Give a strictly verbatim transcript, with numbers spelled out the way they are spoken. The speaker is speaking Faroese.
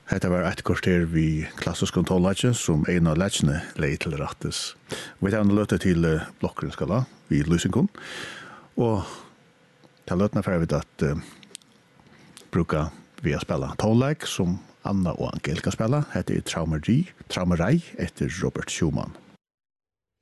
Hetta var ett kvarter vi klassisk kontrollage som en av lechene lei til rattes. Vi tar en løte til blokkeren skala, vi Lysinkon. Og til løtene for vi at uh, bruka vi å spille tolleg som Anna og Angelica spela. Hetta er Traumeri, Traumerei etter Robert Schumann.